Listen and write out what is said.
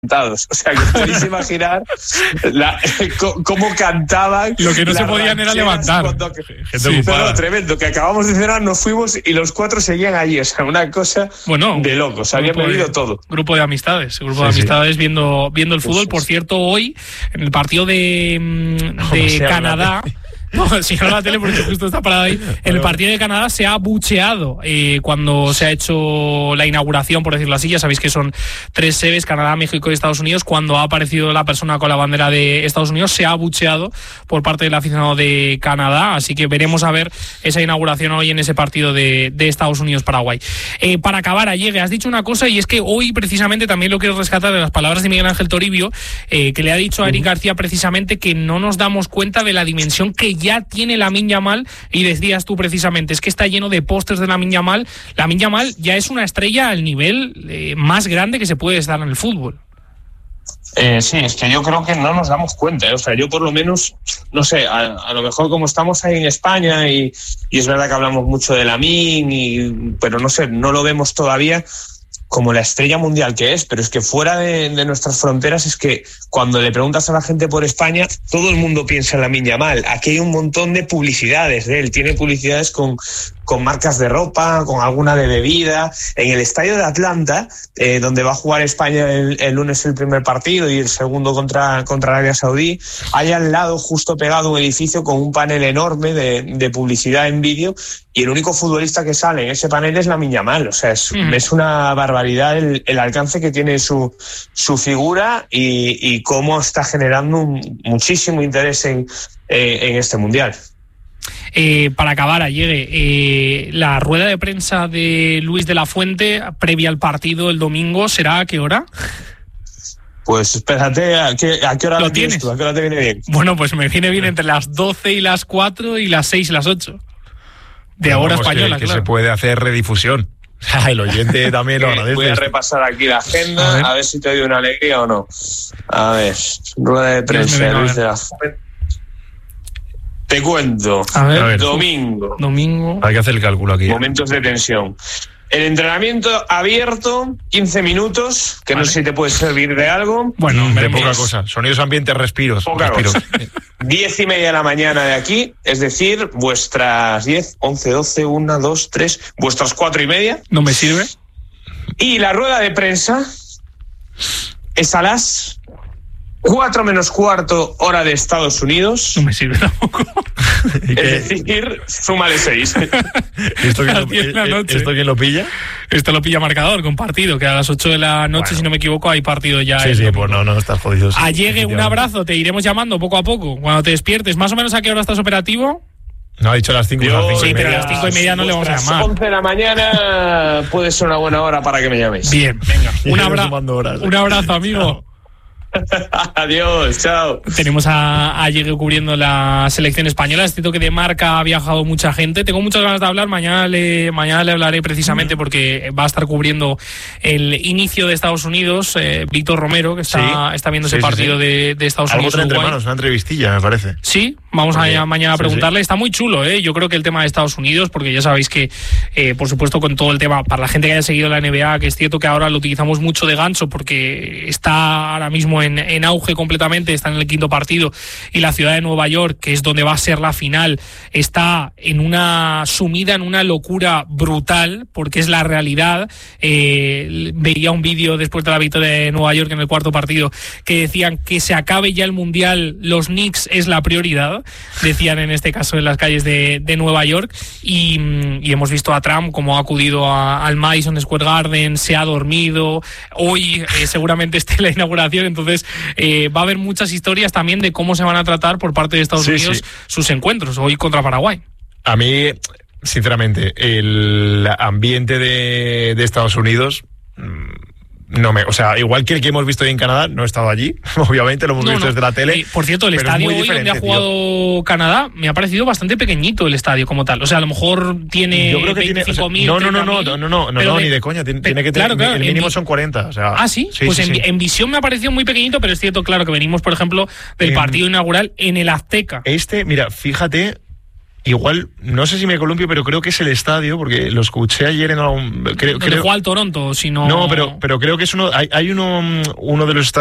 O sea, que os podéis imaginar cómo cantaban. Lo que no se podían era levantar. Pero tremendo, que acabamos de cenar, nos fuimos y los 4 seguían allí. O sea, una cosa de locos. Habían bebido todo. Grupo de amistades viendo el fútbol. Por cierto, hoy, en el partido de Canadá... No, si no la tele porque justo está parada ahí. En el partido de Canadá se ha bucheado cuando se ha hecho la inauguración, por decirlo así. Ya sabéis que son 3 sedes, Canadá, México y Estados Unidos. Cuando ha aparecido la persona con la bandera de Estados Unidos, se ha bucheado por parte del aficionado de Canadá. Así que veremos a ver esa inauguración hoy en ese partido de Estados Unidos-Paraguay. Para acabar, Allegue, has dicho una cosa, y es que hoy precisamente también lo quiero rescatar de las palabras de Miguel Ángel Toribio, que le ha dicho a Eric García precisamente que no nos damos cuenta de la dimensión que ya tiene Lamine Yamal, y decías tú precisamente, es que está lleno de pósters de Lamine Yamal. Lamine Yamal ya es una estrella al nivel más grande que se puede estar en el fútbol. Sí, es que yo creo que no nos damos cuenta, O sea, yo por lo menos, no sé, a lo mejor como estamos ahí en España y es verdad que hablamos mucho de Lamine, pero no sé, no lo vemos todavía como la estrella mundial que es, pero es que fuera de nuestras fronteras, es que cuando le preguntas a la gente por España, todo el mundo piensa en Lamine Yamal. Aquí hay un montón de publicidades de él, tiene publicidades con marcas de ropa, con alguna de bebida. En el estadio de Atlanta, donde va a jugar España el lunes el primer partido y el segundo contra Arabia Saudí, hay al lado, justo pegado, un edificio con un panel enorme de publicidad en vídeo, y el único futbolista que sale en ese panel es Lamine Yamal. O sea, es una barbaridad el alcance que tiene su figura y cómo está generando muchísimo interés en este Mundial. Para acabar, Allegue, la rueda de prensa de Luis de la Fuente previa al partido el domingo, ¿será a qué hora? Pues espérate, ¿a qué hora lo tienes tú? ¿A qué hora te viene bien? Bueno, pues me viene bien entre las 12 y las 4 y las 6 y las 8. De hora española, que claro. Se puede hacer redifusión. El oyente también lo agradece. Voy a repasar aquí la agenda, a ver si te doy una alegría o no. A ver, rueda de prensa de Luis de la Fuente. Te cuento. A ver. Domingo. Hay que hacer el cálculo aquí. Momentos de tensión. El entrenamiento abierto, 15 minutos, que no sé si te puede servir de algo. Bueno, de poca cosa. Sonidos ambientes, respiros. Poca cosa. 10:30 de la mañana de aquí, es decir, vuestras 10, 11, 12, 1, 2, 3, vuestras 4:30. No me sirve. Y la rueda de prensa es a las 4 menos cuarto, hora de Estados Unidos. No me sirve tampoco. Es decir, súmale 6. ¿Esto quién lo pilla? Esto lo pilla marcador, con partido, que a las 8 de la noche, bueno, si no me equivoco, hay partido ya. Sí, pues no estás jodido. Allegue, un abrazo, te iremos llamando poco a poco, cuando te despiertes. ¿Más o menos a qué hora estás operativo? No, ha dicho a las 5. Sí, pero a las 5:30 no le vamos a llamar. 11 de la mañana puede ser una buena hora para que me llaméis. Bien, venga. Un abrazo, amigo. Adiós, chao. Tenemos a Allegue cubriendo la selección española. Es cierto que de Marca ha viajado mucha gente. Tengo muchas ganas de hablar. Mañana le hablaré precisamente porque va a estar cubriendo el inicio de Estados Unidos. Víctor Romero, que está viendo ese partido de Estados Unidos. Algo entre manos, una entrevistilla, me parece. Sí, vamos mañana a preguntarle. Está muy chulo, Yo creo que el tema de Estados Unidos, porque ya sabéis que, por supuesto, con todo el tema, para la gente que haya seguido la NBA, que es cierto que ahora lo utilizamos mucho de gancho porque está ahora mismo en auge completamente, está en el 5º partido, y la ciudad de Nueva York, que es donde va a ser la final, está sumida en una locura brutal, porque es la realidad. Veía un vídeo después de la victoria de Nueva York en el 4º partido que decían que se acabe ya el Mundial, los Knicks es la prioridad, decían en este caso en las calles de Nueva York, y hemos visto a Trump como ha acudido al Madison Square Garden, se ha dormido, hoy seguramente esté la inauguración, entonces va a haber muchas historias también de cómo se van a tratar por parte de Estados Unidos sus encuentros, hoy contra Paraguay. A mí, sinceramente, el ambiente de Estados Unidos o sea, igual que el que hemos visto hoy en Canadá, no he estado allí, obviamente lo hemos visto desde la tele. Por cierto, el estadio hoy donde ha jugado Canadá me ha parecido bastante pequeñito el estadio como tal. O sea, a lo mejor tiene 25.000. No, ni de coña. Tiene que tener, el mínimo son 40. O sea, ¿sí? Pues en visión me ha parecido muy pequeñito, pero es cierto, claro, que venimos, por ejemplo, del partido inaugural en el Azteca. Mira, fíjate igual, no sé si me columpio, pero creo que es el estadio, porque lo escuché ayer en algún... Creo juega el Toronto, si no... No, pero creo que es uno... Hay uno de los estadios